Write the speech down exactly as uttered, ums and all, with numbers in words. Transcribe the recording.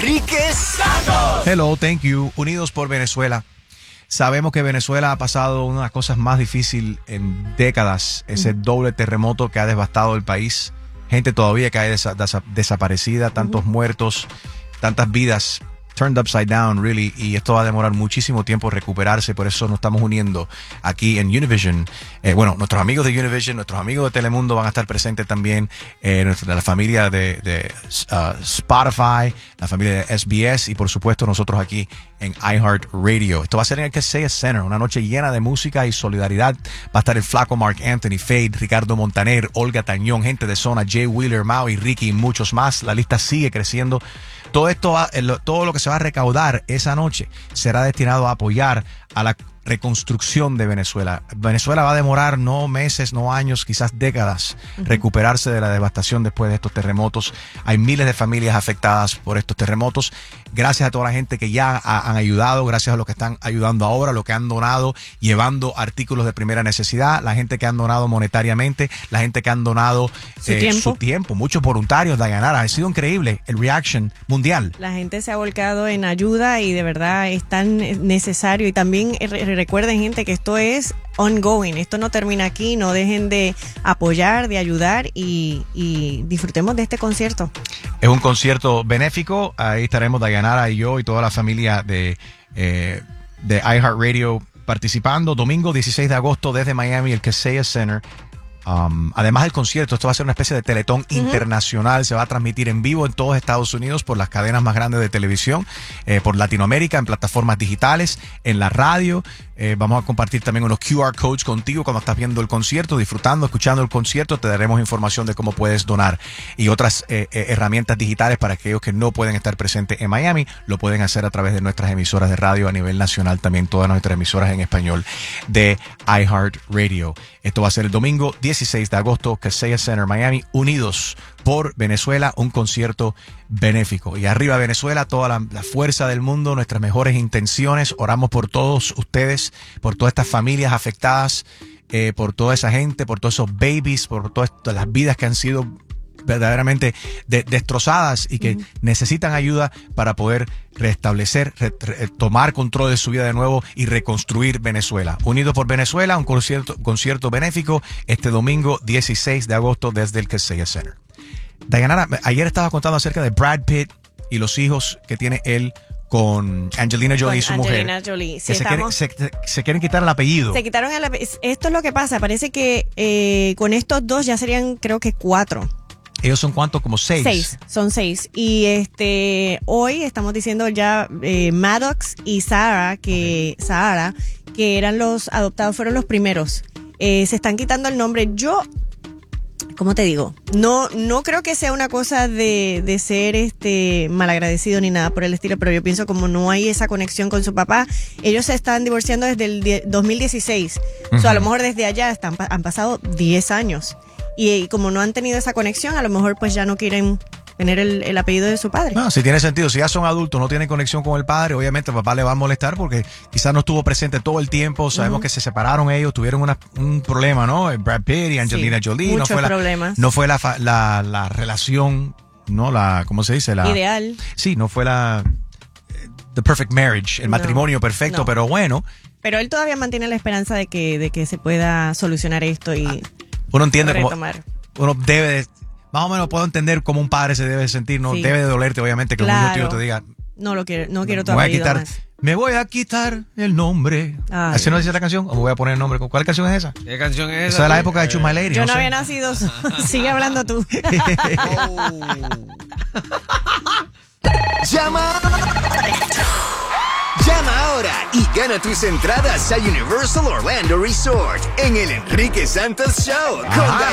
Enrique Santos. Hello, thank you. Unidos por Venezuela. Sabemos que Venezuela ha pasado una de las cosas más difíciles en décadas. Ese doble terremoto que ha devastado el país. Gente todavía que hay desa- desa- desaparecida, tantos muertos, tantas vidas turned upside down, really, y esto va a demorar muchísimo tiempo recuperarse, por eso nos estamos uniendo aquí en Univision. Eh, bueno, nuestros amigos de Univision, nuestros amigos de Telemundo van a estar presentes también, eh, nuestra, la familia de, de uh, Spotify, la familia de S B S y por supuesto nosotros aquí en iHeartRadio. Esto va a ser en el Kaseya Center, una noche llena de música y solidaridad. Va a estar el flaco Mark Anthony, Fade, Ricardo Montaner, Olga Tañón, gente de Zona, Jay Wheeler, Maui, Ricky y muchos más. La lista sigue creciendo. Todo esto, va, todo lo que se va a recaudar esa noche será destinado a apoyar a la reconstrucción de Venezuela. Venezuela va a demorar no meses, no años, quizás décadas uh-huh. recuperarse de la devastación después de estos terremotos. Hay miles de familias afectadas por estos terremotos. Gracias a toda la gente que ya ha, han ayudado, gracias a los que están ayudando ahora, los que han donado, llevando artículos de primera necesidad, la gente que han donado monetariamente, la gente que han donado su, eh, tiempo. su tiempo, muchos voluntarios, Dayanara. Ha sido increíble el reaction mundial. La gente se ha volcado en ayuda y de verdad es tan necesario. Y también re- recuerden, gente, que esto es ongoing, esto no termina aquí. No dejen de apoyar, de ayudar y, y disfrutemos de este concierto. Es un concierto benéfico, ahí estaremos Dayanara y yo y toda la familia de, eh, de iHeartRadio participando. Domingo dieciséis de agosto desde Miami, el Kaseya Center. Um, además del concierto, esto va a ser una especie de teletón uh-huh. internacional, se va a transmitir en vivo en todos Estados Unidos por las cadenas más grandes de televisión, eh, por Latinoamérica, en plataformas digitales, en la radio. Eh, vamos a compartir también unos Q R codes contigo cuando estás viendo el concierto, disfrutando, escuchando el concierto. Te daremos información de cómo puedes donar y otras eh, eh, herramientas digitales para aquellos que no pueden estar presentes en Miami. Lo pueden hacer a través de nuestras emisoras de radio a nivel nacional, también todas nuestras emisoras en español de iHeartRadio. Esto va a ser el domingo dieciséis de agosto, Kaseya Center, Miami, unidos por Venezuela, un concierto benéfico. Y arriba Venezuela, toda la, la fuerza del mundo, nuestras mejores intenciones. Oramos por todos ustedes, por todas estas familias afectadas, eh, por toda esa gente, por todos esos babies, por todas las vidas que han sido verdaderamente de, destrozadas y que uh-huh. necesitan ayuda para poder restablecer, re, re, tomar control de su vida de nuevo y reconstruir Venezuela. Unidos por Venezuela, un concierto, concierto benéfico este domingo dieciséis de agosto desde el Kaseya Center. Dayanara, ayer estaba contando acerca de Brad Pitt y los hijos que tiene él con Angelina Jolie con y su Angelina mujer. Jolie. Sí, que se, quieren, se, se quieren quitar el apellido. Se quitaron el apellido. Esto es lo que pasa. Parece que eh, con estos dos ya serían, creo que cuatro. ¿Ellos son cuántos? Como seis. Seis, son seis. Y este hoy estamos diciendo ya eh, Maddox y Sarah, que okay. Sahara, que eran los adoptados, fueron los primeros. Eh, se están quitando el nombre. Yo, ¿cómo te digo? No, no creo que sea una cosa de, de ser este malagradecido ni nada por el estilo, pero yo pienso como no hay esa conexión con su papá. Ellos se están divorciando desde el dos mil dieciséis. Uh-huh. O sea, a lo mejor desde allá están, han pasado diez años. Y, y como no han tenido esa conexión, a lo mejor pues ya no quieren tener el, el apellido de su padre. No, si tiene sentido. Si ya son adultos, no tienen conexión con el padre, obviamente el papá le va a molestar porque quizás no estuvo presente todo el tiempo. Sabemos uh-huh. que se separaron ellos, tuvieron una, un problema, ¿no? Brad Pitt y Angelina sí, Jolie. Muchos no fue problemas. La, no fue la, la, la relación, no la, ¿cómo se dice? La, ideal. Sí, no fue la the perfect marriage, el no, matrimonio perfecto, no. pero bueno. Pero él todavía mantiene la esperanza de que, de que se pueda solucionar esto y ah, uno entiende retomar. Como uno debe de, más o menos puedo entender cómo un padre se debe sentir, no sí. debe de dolerte obviamente que claro. un hijo tío te diga no lo quiero, no quiero tu me voy a apellido quitar, más. Me voy a quitar el nombre. Ay. ¿Así no dice la canción? ¿O me voy a poner el nombre? ¿Cuál canción es esa? ¿Qué canción es esa? Esa es de la época de Choose My Lady. Yo no, no había sé. nacido. Sigue hablando tú. oh. Llama. Llama ahora y gana tus entradas a Universal Orlando Resort en el Enrique Santos Show. Con